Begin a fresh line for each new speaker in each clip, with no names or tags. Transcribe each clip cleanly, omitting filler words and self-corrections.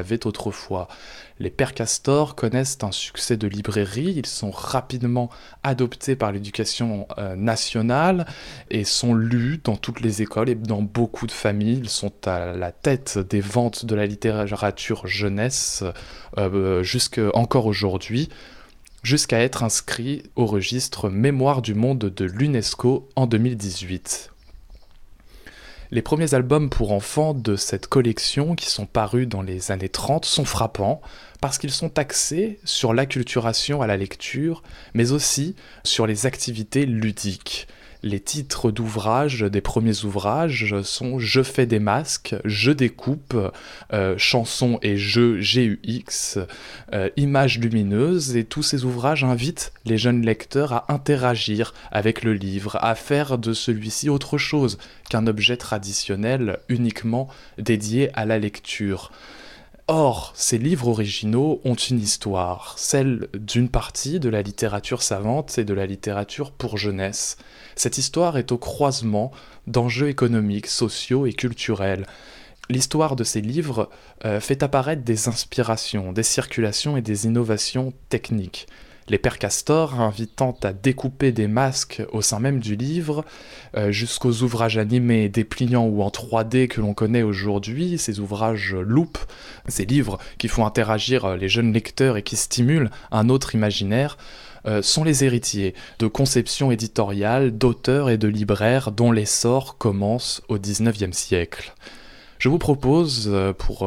avait autrefois. Les Pères Castors connaissent un succès de librairie, ils sont rapidement adoptés par l'éducation nationale et sont lus dans toutes les écoles et dans beaucoup de familles. Ils sont à la tête des ventes de la littérature jeunesse encore aujourd'hui, jusqu'à être inscrits au registre Mémoire du monde de l'UNESCO en 2018. Les premiers albums pour enfants de cette collection, qui sont parus dans les années 30, sont frappants parce qu'ils sont axés sur l'acculturation à la lecture, mais aussi sur les activités ludiques. Les titres d'ouvrages des premiers ouvrages sont « Je fais des masques »,« Je découpe »,« Chansons et jeux GUX »,« Images lumineuses », et tous ces ouvrages invitent les jeunes lecteurs à interagir avec le livre, à faire de celui-ci autre chose qu'un objet traditionnel uniquement dédié à la lecture. Or, ces livres originaux ont une histoire, celle d'une partie de la littérature savante et de la littérature pour jeunesse. Cette histoire est au croisement d'enjeux économiques, sociaux et culturels. L'histoire de ces livres fait apparaître des inspirations, des circulations et des innovations techniques. Les Pères Castors invitant à découper des masques au sein même du livre, jusqu'aux ouvrages animés, dépliants ou en 3D que l'on connaît aujourd'hui, ces ouvrages loupes, ces livres qui font interagir les jeunes lecteurs et qui stimulent un autre imaginaire, sont les héritiers de conceptions éditoriales, d'auteurs et de libraires dont l'essor commence au XIXe siècle. Je vous propose, pour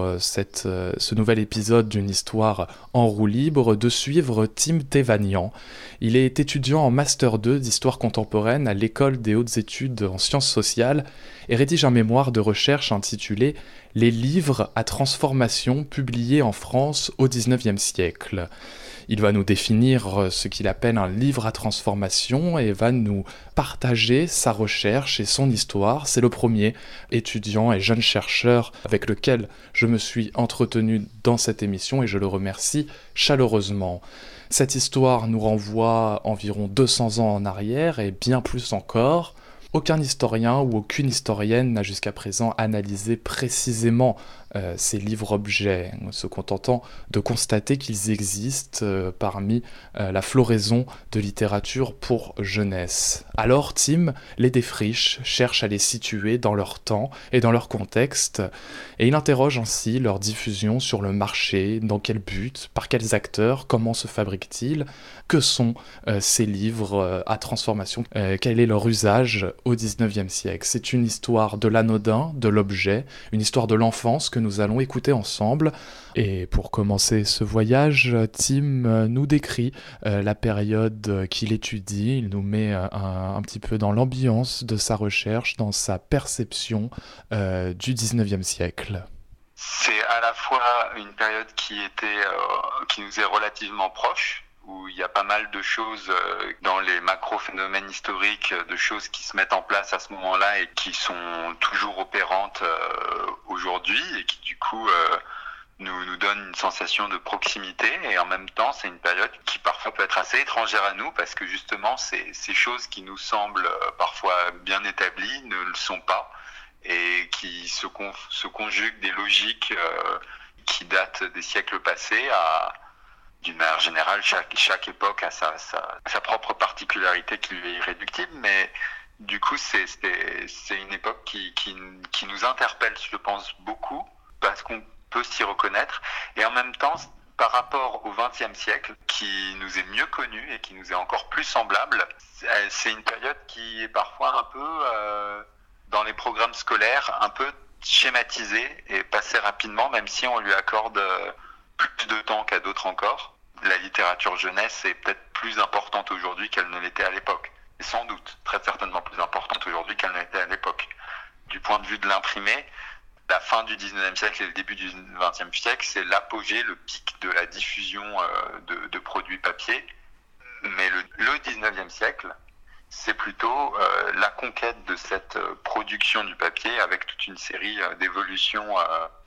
ce nouvel épisode d'une histoire en roue libre, de suivre Tim Tevanian. Il est étudiant en Master 2 d'Histoire contemporaine à l'École des hautes études en sciences sociales et rédige un mémoire de recherche intitulé « Les livres à transformation publiés en France au XIXe siècle ». Il va nous définir ce qu'il appelle un livre à transformation et va nous partager sa recherche et son histoire. C'est le premier étudiant et jeune chercheur avec lequel je me suis entretenu dans cette émission et je le remercie chaleureusement. Cette histoire nous renvoie environ 200 ans en arrière et bien plus encore. Aucun historien ou aucune historienne n'a jusqu'à présent analysé précisément ces livres-objets, se contentant de constater qu'ils existent parmi la floraison de littérature pour jeunesse. Alors Tim les défriche, cherche à les situer dans leur temps et dans leur contexte, et il interroge ainsi leur diffusion sur le marché, dans quel but, par quels acteurs, comment se fabriquent-ils, que sont ces livres à transformation, quel est leur usage au XIXe siècle. C'est une histoire de l'anodin, de l'objet, une histoire de l'enfance que nous allons écouter ensemble. Et pour commencer ce voyage, Tim nous décrit la période qu'il étudie. Il nous met un petit peu dans l'ambiance de sa recherche, dans sa perception du XIXe siècle.
C'est à la fois une période qui nous est relativement proche, où il y a pas mal de choses dans les macro-phénomènes historiques, de choses qui se mettent en place à ce moment-là et qui sont toujours opérantes aujourd'hui et qui du coup nous donnent une sensation de proximité. Et en même temps, c'est une période qui parfois peut être assez étrangère à nous parce que justement, ces choses qui nous semblent parfois bien établies ne le sont pas et qui se conjuguent des logiques qui datent des siècles passés d'une manière générale, chaque époque a sa propre particularité qui lui est irréductible, mais du coup, c'est une époque qui nous interpelle, je pense, beaucoup, parce qu'on peut s'y reconnaître, et en même temps, par rapport au XXe siècle, qui nous est mieux connu et qui nous est encore plus semblable, c'est une période qui est parfois un peu, dans les programmes scolaires, un peu schématisée et passée rapidement, même si on lui accorde plus de temps qu'à d'autres encore. La littérature jeunesse est peut-être plus importante aujourd'hui qu'elle ne l'était à l'époque. Et sans doute, très certainement plus importante aujourd'hui qu'elle ne l'était à l'époque. Du point de vue de l'imprimé, la fin du 19e siècle et le début du 20e siècle, c'est l'apogée, le pic de la diffusion de produits papier. Mais le 19e siècle, c'est plutôt la conquête de cette production du papier avec toute une série d'évolutions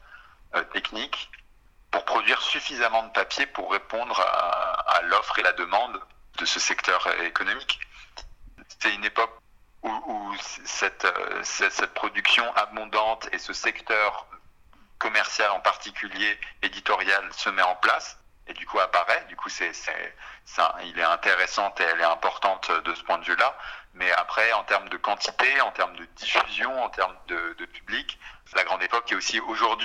techniques pour produire suffisamment de papier pour répondre à l'offre et la demande de ce secteur économique. C'est une époque où cette production abondante et ce secteur commerciale en particulier, éditoriale, se met en place et du coup apparaît. Du coup, il est intéressante et elle est importante de ce point de vue-là. Mais après, en termes de quantité, en termes de diffusion, en termes de public, la grande époque est aussi aujourd'hui